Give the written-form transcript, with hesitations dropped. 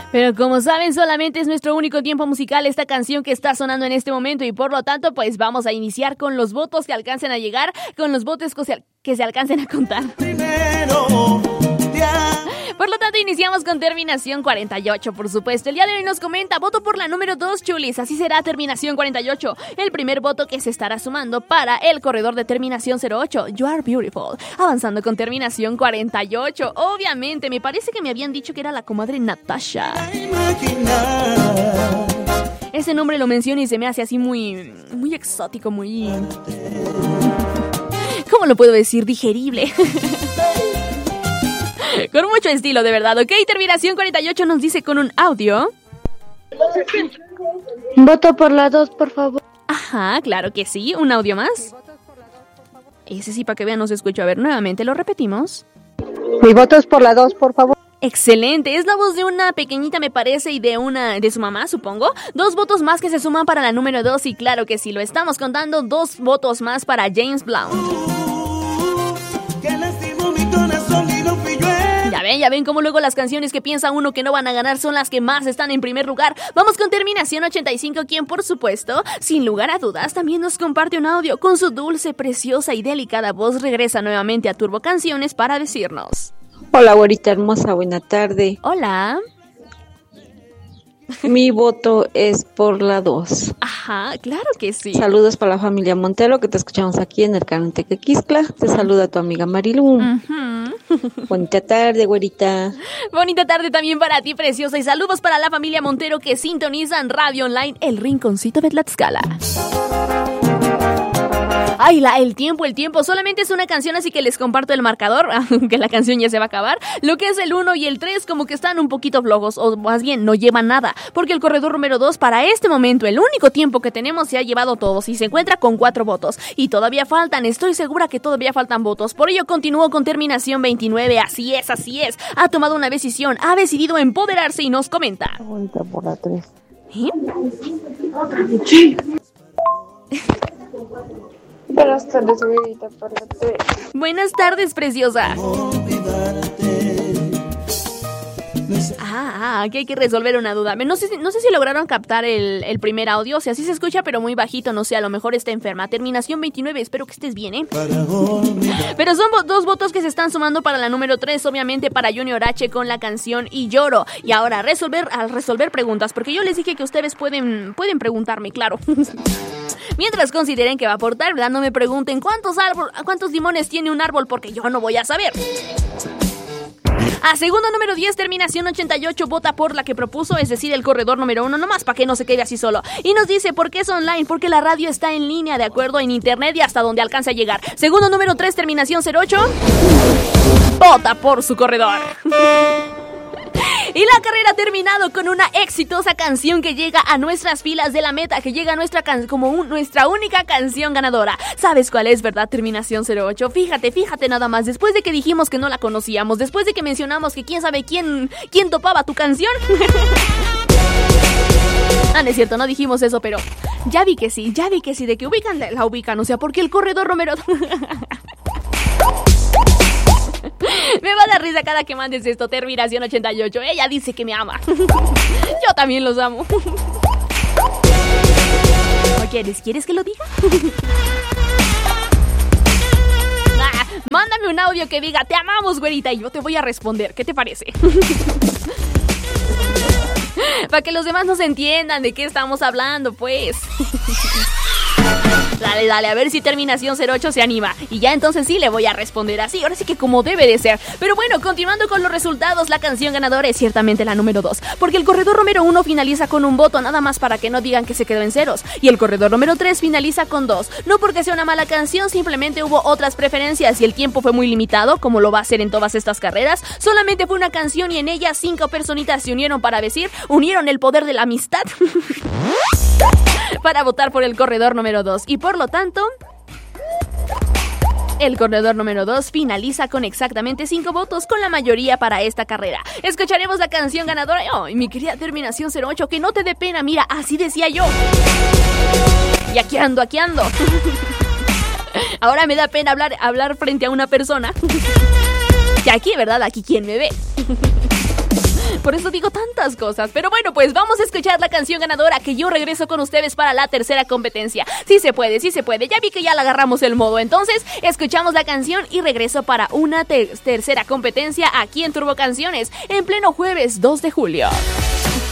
Pero como saben, solamente es nuestro único tiempo musical esta canción que está sonando en este momento y por lo tanto, pues vamos a iniciar con los votos que alcancen a llegar, con los votos que se alcancen a contar. Por lo tanto, iniciamos con terminación 48, por supuesto. El día de hoy nos comenta, voto por la número 2, chulis. Así será terminación 48. El primer voto que se estará sumando para el corredor de terminación 08, You Are Beautiful. Avanzando con terminación 48. Obviamente, me parece que me habían dicho que era la comadre Natasha. Ese nombre lo menciono y se me hace así muy exótico, muy... ¿Cómo lo puedo decir? Digerible. Con mucho estilo, de verdad, ¿ok? Terminación 48 nos dice con un audio. Voto por la 2, por favor. Ajá, claro que sí. ¿Un audio más? Ese sí, para que vean, no se escucha. A ver, nuevamente, lo repetimos. Mi voto es por la 2, por favor. Excelente, es la voz de una pequeñita, me parece, y de su mamá, supongo. 2 votos más que se suman para la número 2 y claro que sí, lo estamos contando. 2 votos más para James Blunt. Ya ven cómo luego las canciones que piensa uno que no van a ganar son las que más están en primer lugar. Vamos con terminación 85, quien por supuesto, sin lugar a dudas, también nos comparte un audio. Con su dulce, preciosa y delicada voz regresa nuevamente a Turbo Canciones para decirnos: Hola, güerita hermosa, buena tarde. Hola. Mi voto es por la 2. Ajá, claro que sí. Saludos para la familia Montero, que te escuchamos aquí en el canal Tequiscla. Te saluda tu amiga Marilu. Bonita tarde, güerita. Bonita tarde también para ti, preciosa. Y saludos para la familia Montero que sintonizan Radio Online El Rinconcito de Tlaxcala. Ay, el tiempo, solamente es una canción, así que les comparto el marcador, aunque la canción ya se va a acabar. Lo que es el 1 y el 3 como que están un poquito flojos, o más bien no llevan nada, porque el corredor número 2 para este momento, el único tiempo que tenemos, se ha llevado todos y se encuentra con 4 votos. Y todavía faltan, estoy segura que todavía faltan votos, por ello continúo con terminación 29, así es. Ha tomado una decisión, ha decidido empoderarse y nos comenta. Bonita por la 3. ¿Eh? Buenas tardes, güerita, por la 3. Buenas tardes, preciosa. Aquí hay que resolver una duda. No sé si lograron captar el primer audio. O sea, sí se escucha, pero muy bajito. No sé, a lo mejor está enferma. Terminación 29, espero que estés bien, ¿eh? Pero son 2 votos que se están sumando para la número 3. Obviamente para Junior H con la canción Y Lloro. Y ahora, al resolver preguntas, porque yo les dije que ustedes pueden preguntarme, claro. Mientras consideren que va a aportar, ¿verdad? No me pregunten cuántos limones tiene un árbol, porque yo no voy a saber. A segundo número 10, terminación 88, vota por la que propuso, es decir, el corredor número 1, nomás para que no se quede así solo. Y nos dice, ¿por qué es online? Porque la radio está en línea, de acuerdo, en internet y hasta donde alcanza a llegar. Segundo número 3, terminación 08, vota por su corredor. Y la carrera ha terminado con una exitosa canción que llega a nuestras filas de la meta, que llega a nuestra única canción ganadora. ¿Sabes cuál es, verdad? Terminación 08. Fíjate nada más, después de que dijimos que no la conocíamos, después de que mencionamos que quién sabe quién topaba tu canción. No es cierto, no dijimos eso, pero ya vi que sí, de que ubican, la ubican, o sea, porque el corredor Romero... Me va a dar risa cada que mandes esto. Terminación 88. Ella dice que me ama. Yo también los amo. ¿O quieres que lo diga? Mándame un audio que diga: te amamos, güerita, y yo te voy a responder. ¿Qué te parece? Para que los demás nos entiendan de qué estamos hablando, pues. Dale, a ver si terminación 08 se anima. Y ya entonces sí le voy a responder así, ahora sí que como debe de ser. Pero bueno, continuando con los resultados, la canción ganadora es ciertamente la número 2, porque el corredor número 1 finaliza con un voto, nada más para que no digan que se quedó en ceros. Y el corredor número 3 finaliza con 2. No porque sea una mala canción, simplemente hubo otras preferencias y el tiempo fue muy limitado, como lo va a ser en todas estas carreras. Solamente fue una canción y en ella 5 personitas se unieron unieron el poder de la amistad para votar por el corredor número 2. Y por lo tanto, el corredor número 2 finaliza con exactamente 5 votos, con la mayoría para esta carrera. Escucharemos la canción ganadora. Y mi querida terminación 08, que no te dé pena, mira, así decía yo. Y aquí ando. Ahora me da pena hablar frente a una persona. Y aquí, ¿verdad? Aquí, ¿quién me ve? Por eso digo tantas cosas. Pero bueno, pues vamos a escuchar la canción ganadora, que yo regreso con ustedes para la tercera competencia. Sí se puede, sí se puede. Ya vi que ya le agarramos el modo. Entonces, escuchamos la canción y regreso para una tercera competencia aquí en Turbo Canciones, en pleno jueves 2 de julio.